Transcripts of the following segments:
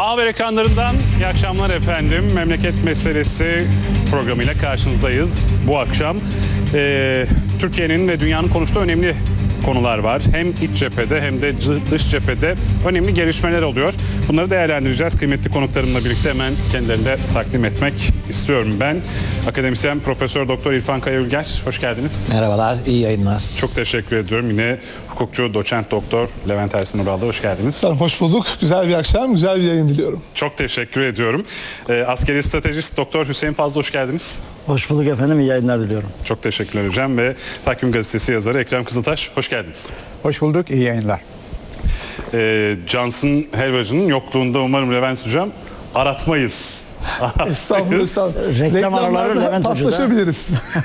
Haber ekranlarından iyi akşamlar efendim. Memleket Meselesi programıyla karşınızdayız. Bu akşam Türkiye'nin ve dünyanın konuştuğu önemli konular var. Hem iç cephede hem de dış cephede önemli gelişmeler oluyor. Bunları değerlendireceğiz. Kıymetli konuklarımla birlikte hemen kendilerini de takdim etmek istiyorum ben. Akademisyen Profesör Doktor İrfan Kaya Ülger, hoş geldiniz. Merhabalar, iyi yayınlar. Çok teşekkür ediyorum. Yine hukukçu Doçent Doktor Levent Ersin Ural'da hoş geldiniz. Hoş bulduk. Güzel bir akşam, güzel bir yayın diliyorum. Çok teşekkür ediyorum. Askeri stratejist Doktor Hüseyin Fazlı, hoş geldiniz. Hoş bulduk efendim, iyi yayınlar diliyorum. Çok teşekkürler hocam ve Takvim Gazetesi yazarı Ekrem Kızıltaş, hoş geldiniz. Hoş bulduk, iyi yayınlar. Johnson Helvacı'nın yokluğunda umarım Levent hocam aratmayız. Estağfurullah, estağfurullah. Reklam araları Levent paslaşabiliriz.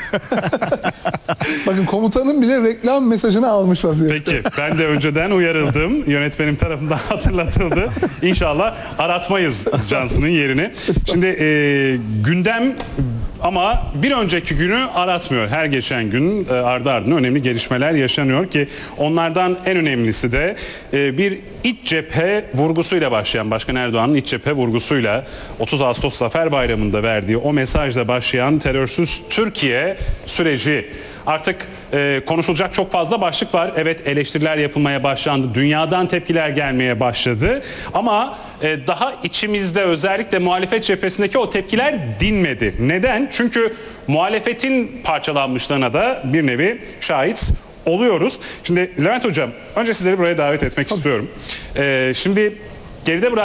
Bakın komutanım bile reklam mesajını almış vaziyette. Peki, ben de önceden uyarıldım. Yönetmenim tarafından hatırlatıldı. İnşallah aratmayız Johnson'ın yerini. Şimdi gündem ama bir önceki günü aratmıyor. Her geçen gün ardı ardına önemli gelişmeler yaşanıyor ki onlardan en önemlisi de bir iç cephe vurgusuyla başlayan, Başkan Erdoğan'ın iç cephe vurgusuyla 30 Ağustos Zafer Bayramı'nda verdiği o mesajla başlayan terörsüz Türkiye süreci. Artık konuşulacak çok fazla başlık var. Evet, eleştiriler yapılmaya başlandı. Dünyadan tepkiler gelmeye başladı. Ama daha içimizde özellikle muhalefet cephesindeki o tepkiler dinmedi. Neden? Çünkü muhalefetin parçalanmışlığına da bir nevi şahit oluyoruz. Şimdi Levent Hocam, önce sizleri buraya davet etmek istiyorum. Şimdi geride